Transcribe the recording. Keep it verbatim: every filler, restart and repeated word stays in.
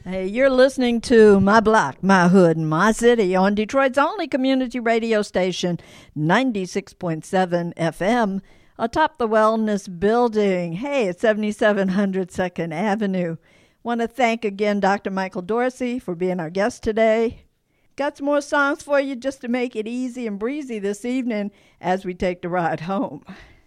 Hey, you're listening to My Block, My Hood, and My City on Detroit's only community radio station, ninety-six point seven F M, atop the Wellness Building. Hey, it's seventy-seven hundred second Avenue. Want to thank again Doctor Michael Dorsey for being our guest today. Got some more songs for you just to make it easy and breezy this evening as we take the ride home.